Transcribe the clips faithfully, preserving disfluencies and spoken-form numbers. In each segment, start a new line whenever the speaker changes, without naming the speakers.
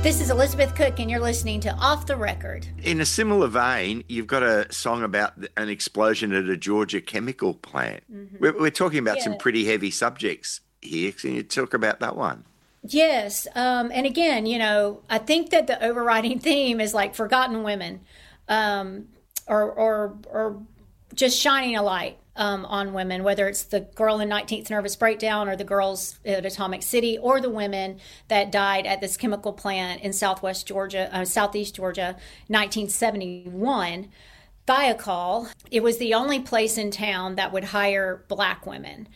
This is Elizabeth Cook, and you're listening to Off the Record.
In a similar vein, you've got a song about an explosion at a Georgia chemical plant. Mm-hmm. We're, we're talking about yeah. some pretty heavy subjects here. Can you talk about that one?
Yes. Um, and again, you know, I think that the overriding theme is like forgotten women, um, or, or, or just shining a light um, on women, whether it's the girl in nineteenth Nervous Breakdown or the girls at Atomic City or the women that died at this chemical plant in Southwest Georgia, uh, Southeast Georgia, nineteen seventy-one. Thiokol, it was the only place in town that would hire Black women.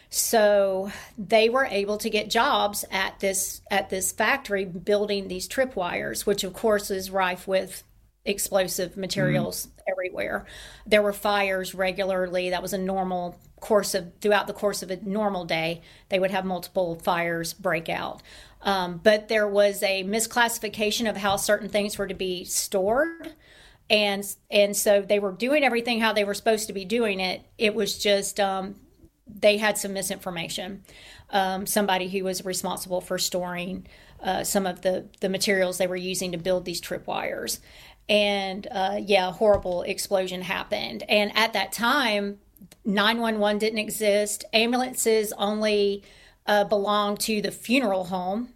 So they were able to get jobs at this at this factory building these tripwires, which of course is rife with explosive materials mm-hmm. everywhere. There were fires regularly. That was a normal course of throughout the course of a normal day. They would have multiple fires break out. Um, but there was a misclassification of how certain things were to be stored. And and so they were doing everything how they were supposed to be doing it. It was just um, they had some misinformation. Um, somebody who was responsible for storing uh, some of the, the materials they were using to build these tripwires. And uh, yeah, a horrible explosion happened. And at that time, nine one one didn't exist. Ambulances only uh, belonged to the funeral home.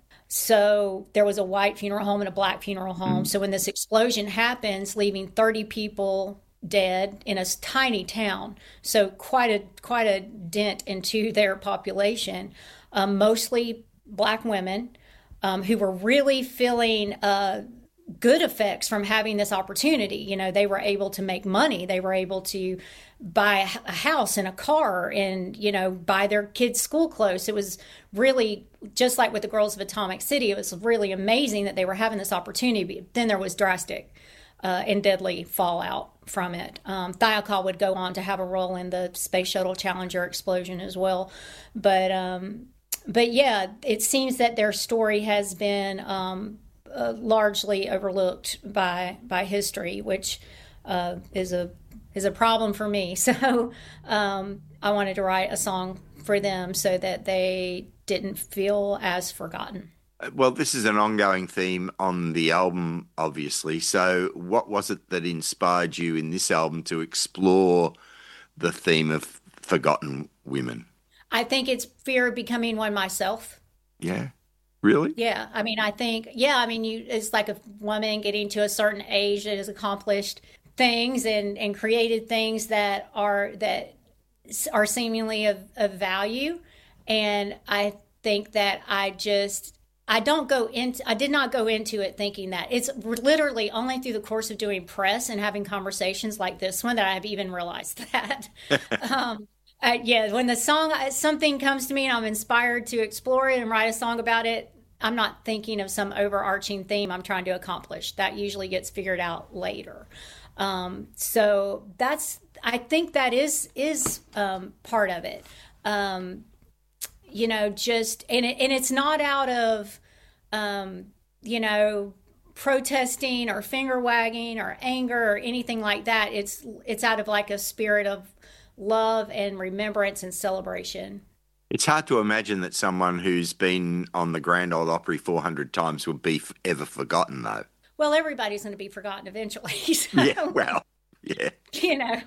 So there was a white funeral home and a black funeral home. Mm-hmm. So when this explosion happens, leaving thirty people dead in a tiny town, so quite a quite a dent into their population, um, mostly Black women um, who were really feeling uh, good effects from having this opportunity. You know, they were able to make money. They were able to buy a house and a car and, you know, buy their kids' school clothes. It was really, just like with the girls of Atomic City, it was really amazing that they were having this opportunity. But then there was drastic uh, and deadly fallout from it. Um, Thiokol would go on to have a role in the Space Shuttle Challenger explosion as well. But, um, but yeah, it seems that their story has been um, uh, largely overlooked by by history, which uh, is a is a problem for me. So um, I wanted to write a song for them so that they didn't feel as forgotten.
Well, this is an ongoing theme on the album, obviously. So what was it that inspired you in this album to explore the theme of forgotten women?
I think it's fear of becoming one myself.
Yeah. Really?
Yeah. I mean, I think, yeah, I mean, you it's like a woman getting to a certain age that has accomplished things and, and created things that are that are seemingly of, of value. And I think that I just, I don't go into, I did not go into it thinking that. It's literally only through the course of doing press and having conversations like this one that I've even realized that. um, Uh, yeah, when the song, something comes to me and I'm inspired to explore it and write a song about it, I'm not thinking of some overarching theme I'm trying to accomplish. That usually gets figured out later. Um, so that's, I think that is is um, part of it. Um, you know, just, and, it, and it's not out of, um, you know, protesting or finger wagging or anger or anything like that. It's it's out of like a spirit of love and remembrance and celebration.
It's hard to imagine that someone who's been on the Grand Ole Opry four hundred times would be f- ever forgotten, though.
Well, everybody's going to be forgotten eventually. So,
yeah, well, yeah.
You know,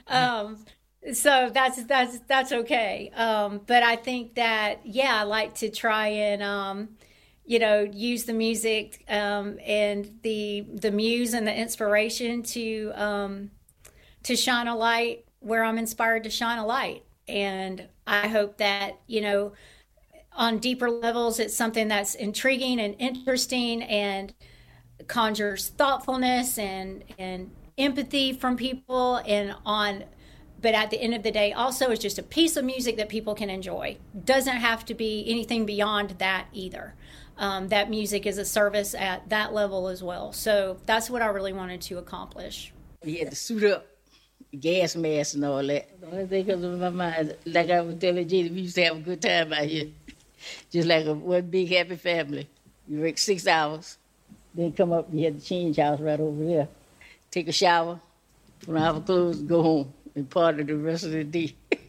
um, so that's that's that's okay. Um, but I think that, yeah, I like to try and, um, you know, use the music um, and the the muse and the inspiration to um, to shine a light where I'm inspired to shine a light. And I hope that, you know, on deeper levels, it's something that's intriguing and interesting and conjures thoughtfulness and, and empathy from people. And on, but at the end of the day, also it's just a piece of music that people can enjoy. Doesn't have to be anything beyond that either. Um, that music is a service at that level as well. So that's what I really wanted to accomplish.
We had to suit up. Gas mask and all that. The only thing comes to my mind, like I was telling Jenny, we used to have a good time out here. Just like a one big happy family. You work six hours, then come up, you had the change house right over there. Take a shower, put on our clothes, go home, and party the rest of the day.